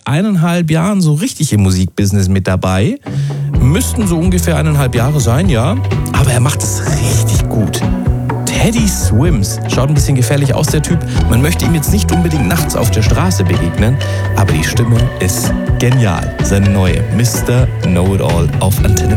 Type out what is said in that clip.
1,5 Jahren so richtig im Musikbusiness mit dabei. Müssten so ungefähr 1,5 Jahre sein, ja. Aber er macht es richtig gut. Teddy Swims. Schaut ein bisschen gefährlich aus, der Typ. Man möchte ihm jetzt nicht unbedingt nachts auf der Straße begegnen, aber die Stimme ist genial. Seine neue Mr. Know-It-All auf Antenne